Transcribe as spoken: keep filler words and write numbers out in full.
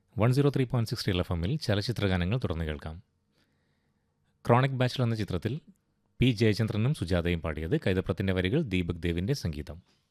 One zero three point six L F എമ്മിൽ ചലച്ചിത്രഗാനങ്ങൾ തുറന്നു കേൾക്കാം. ക്രോണിക് ബാച്ചിലർ എന്ന ചിത്രത്തിൽ പി ജയചന്ദ്രനും സുജാതയും പാടിയത്. കൈതപ്രത്തിൻ്റെ വരികൾ, ദീപക് ദേവിൻ്റെ സംഗീതം.